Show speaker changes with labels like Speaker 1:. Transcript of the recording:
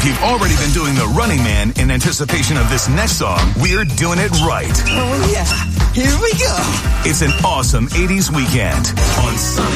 Speaker 1: If you've already been doing the Running Man in anticipation of this next song, we're doing it right.
Speaker 2: Oh, yeah. Here we go.
Speaker 1: It's an awesome 80s weekend on Sunny.